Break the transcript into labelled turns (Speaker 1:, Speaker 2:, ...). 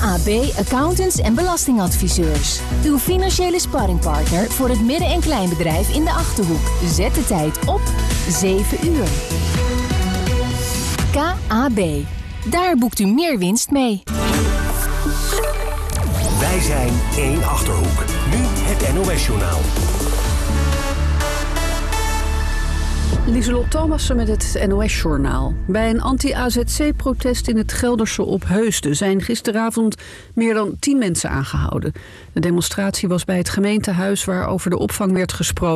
Speaker 1: KAB Accountants en Belastingadviseurs. Uw financiële sparringpartner voor het midden- en kleinbedrijf in de Achterhoek. Zet de tijd op 7 uur. KAB. Daar boekt u meer winst mee.
Speaker 2: Wij zijn 1 Achterhoek. Nu het NOS-journaal.
Speaker 3: Lieselot Thomassen met het NOS-journaal. Bij een anti-AZC-protest in het Gelderse Opheusden zijn gisteravond meer dan 10 mensen aangehouden. De demonstratie was bij het gemeentehuis waar over de opvang werd gesproken.